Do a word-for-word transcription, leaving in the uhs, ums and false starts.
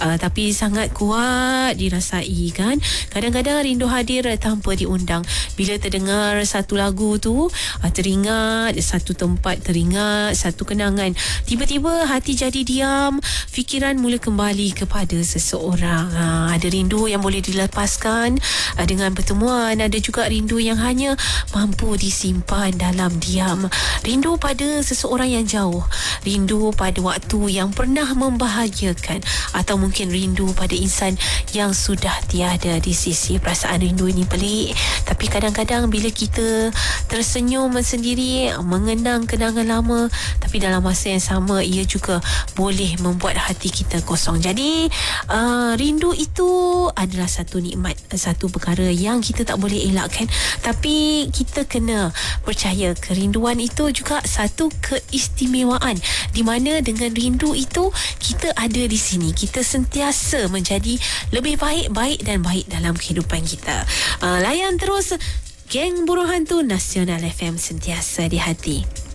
uh, tapi sangat kuat dirasai kan. Kadang-kadang rindu hadir tanpa diundang. Bila terdengar satu lagu tu, uh, teringat satu tempat, teringat satu kenangan, tiba-tiba hati jadi diam, fikiran mula kembali kepada seseorang. uh, ada rindu yang boleh dilepaskan uh, dengan pertemuan, ada juga rindu yang hanya mampu disimpan dalam diam. Rindu pada seseorang yang jauh, rindu pada waktu yang pernah membahagiakan, atau mungkin rindu pada insan yang sudah tiada di sisi. Perasaan rindu ini pelik, tapi kadang-kadang bila kita tersenyum sendiri mengenang kenangan lama, tapi dalam masa yang sama ia juga boleh membuat hati kita kosong. Jadi uh, rindu itu adalah satu nikmat, satu perkara yang kita tak boleh elakkan, tapi kita kena percaya kerinduan itu juga satu keistimewaan, di mana dengan rindu itu kita ada di sini, kita sentiasa menjadi lebih baik, baik dan baik dalam kehidupan kita. Uh, layan terus Geng Burung Hantu Nasional F M, sentiasa di hati.